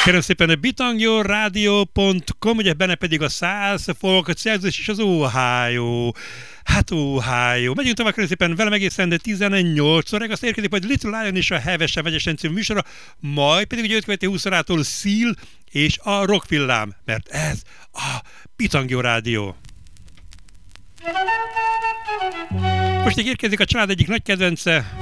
Kérem szépen a bitangyoradio.com, ugye benne pedig a 100 folk, a Celsius és az Ohio. Hát Ohio. Megyünk tovább, kérem szépen velem egészen, de 18 óráig, azt érkezik majd Little Lion és a Hevesen Vegyesen című műsora, majd pedig ugye 5 20 órától Seal és a Rockvillám, mert ez a Bitangyo Rádió. Most így érkezik a család egyik nagy kedvence,